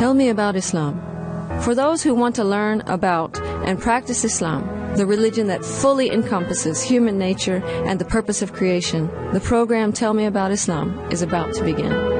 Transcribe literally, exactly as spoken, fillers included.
Tell me about Islam. For those who want to learn about and practice Islam, the religion that fully encompasses human nature and the purpose of creation, the program Tell Me About Islam is about to begin.